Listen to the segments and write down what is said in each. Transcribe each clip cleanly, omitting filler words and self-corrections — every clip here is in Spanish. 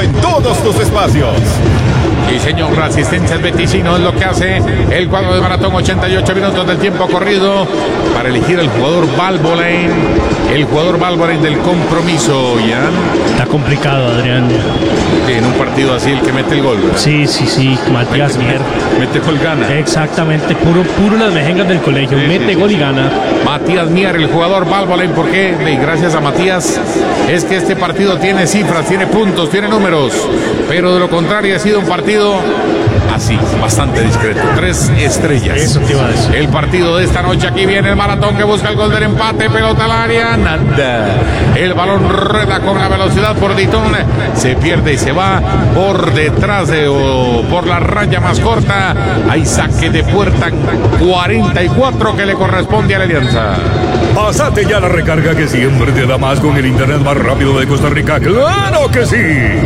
en todos tus espacios. Y señor, asistencia al Beticino es lo que hace el cuadro de Maratón. 88 minutos del tiempo corrido para elegir el jugador Valvoline. El jugador Valvoline del compromiso, Ian. Está complicado, Adrián. En un partido así, el que mete el gol, ¿verdad? Sí, Matías Mier. Mete gol, gana. Exactamente, puro las mejengas del colegio. Mete gol y gana. Matías Mier, el jugador Valvoline. ¿Por qué? Y gracias a Matías, es que este partido tiene cifras, tiene puntos, tiene números. Pero de lo contrario ha sido un partido así, bastante discreto. 3 estrellas. Eso te iba a decir. El partido de esta noche, aquí viene el Maratón que busca el gol del empate, pelota al área, nada. El balón rueda con la velocidad por Ditón, se pierde y se va por detrás o por la raya más corta. Hay saque de puerta 44 que le corresponde a la Alianza. Pásate ya la recarga que siempre te da más con el internet más rápido de Costa Rica. ¡Claro que sí!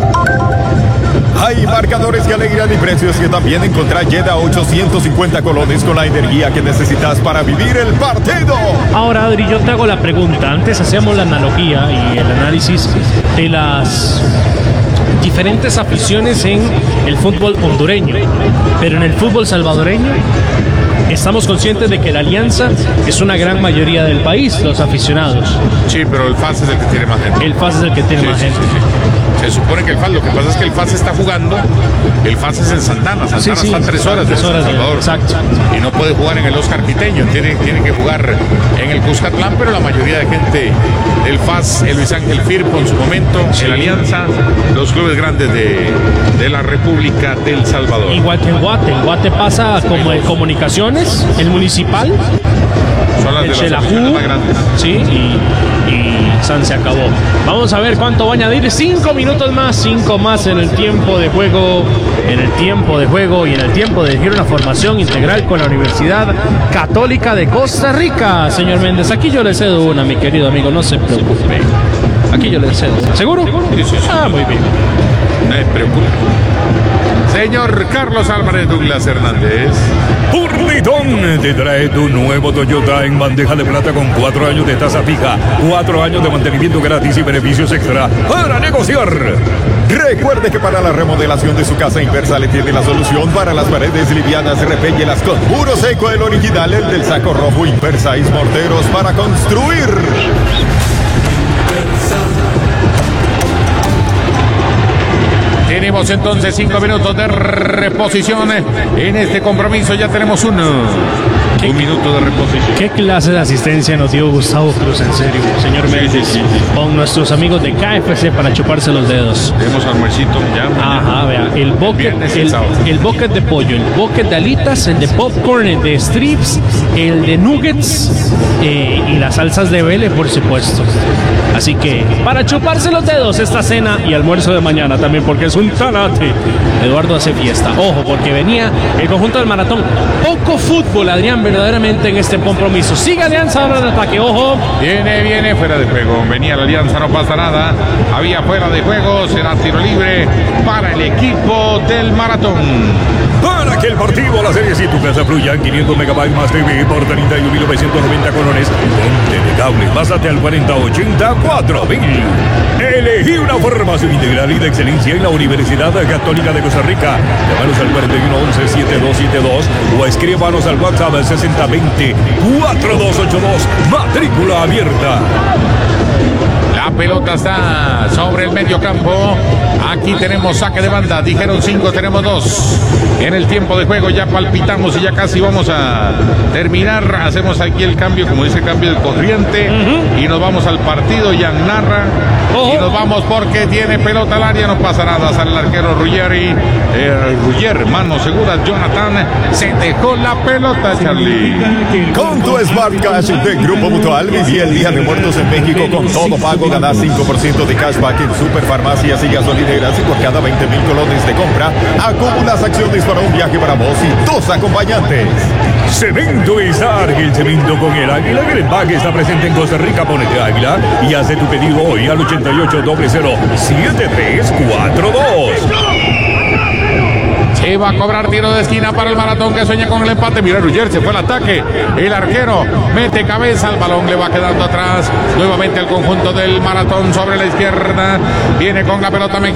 Hay marcadores que alegran y precios que también encontrar. Llega a 850 colones con la energía que necesitas para vivir el partido. Ahora, Adri, yo te hago la pregunta. Antes hacíamos la analogía y el análisis de las diferentes aficiones en el fútbol hondureño, pero en el fútbol salvadoreño estamos conscientes de que la Alianza es una gran mayoría del país, los aficionados. Sí, pero el FAS es el que tiene más gente. El FAS es el que tiene más gente. Se supone que el FAS, lo que pasa es que el FAS está jugando, el FAS es en Santana está a 3 horas de San Salvador. Exacto. Y no puede jugar en el Oscar Piteño, tiene que jugar en el Cuscatlán, pero la mayoría de gente del FAS, el Luis Ángel Firpo en su momento, en la Alianza, los clubes grandes de la República del Salvador. Igual que en Guate pasa como en Comunicaciones, el Municipal, son las el de Xelajú, las más grandes. sí, y San se acabó. Vamos a ver cuánto va a añadir. 5 minutos más, 5 más en el tiempo de juego, y en el tiempo de elegir una formación integral con la Universidad Católica de Costa Rica. Señor Méndez, aquí yo le cedo una, mi querido amigo, no se preocupe. Aquí yo le cedo. ¿Seguro? Sí. Ah, muy bien. No se preocupe. Señor Carlos Álvarez Douglas Hernández. Burlitón te trae tu nuevo Toyota en bandeja de plata con 4 años de tasa fija, 4 años de mantenimiento gratis y beneficios extra para negociar. Recuerde que para la remodelación de su casa, Inversa le tiene la solución para las paredes livianas. Repéllelas con puro seco, el original, el del saco rojo. Inversa y morteros para construir. Tenemos entonces 5 minutos de reposición en este compromiso. Ya tenemos un minuto de reposición. ¿Qué clase de asistencia nos dio Gustavo Cruz, en serio, señor Méndez? Con nuestros amigos de KFC para chuparse los dedos. Tenemos almuercito ya. Ajá, vea, el bucket de pollo, el bucket de alitas, el de popcorn, el de strips, el de nuggets y las salsas de vele, por supuesto. Así que, para chuparse los dedos esta cena y almuerzo de mañana también, porque es un talate. Eduardo hace fiesta. Ojo, porque venía el conjunto del Maratón. Poco fútbol, Adrián, verdaderamente en este compromiso. Sigue Alianza ahora de ataque, ojo. Viene, fuera de juego. Venía la Alianza, no pasa nada. Había fuera de juego, será tiro libre para el equipo del Maratón. Para que el partido, la serie y tu casa fluyan, 500 megabytes más TV por 31.990 colones. Ponte de cable, pásate al 4080-4000. Elegí una formación integral y de excelencia en la Universidad Católica de Costa Rica. Llámanos al 4111-7272 o escríbanos al WhatsApp 6020-4282. Matrícula abierta. La pelota está sobre el medio campo. Aquí tenemos saque de banda. Dijeron 5, tenemos 2. En el tiempo de juego ya palpitamos y ya casi vamos a terminar. Hacemos aquí el cambio, como dice, cambio de corriente. Y nos vamos al partido. Ya narra. Y nos vamos porque tiene pelota al área. No pasa nada. Sale el arquero Ruggeri. Rugger, mano segura. Jonathan se dejó la pelota, Charlie. Con tu Smart Cash de Grupo Mutual, viví el Día de Muertos en México con todo pago. Ganas 5% de cashback en superfarmacias y gasolineras, y por cada 20,000 colones de compra acumulas acciones para un viaje para vos y 2 acompañantes. Cemento Izar, el cemento con el águila. El empaque está presente en Costa Rica. Ponete águila y hace tu pedido hoy al 8800-7342. Se va a cobrar tiro de esquina para el Maratón, que sueña con el empate. Mira, Rugger se fue al ataque. El arquero mete cabeza, el balón le va quedando atrás. Nuevamente el conjunto del Maratón sobre la izquierda. Viene con la pelota.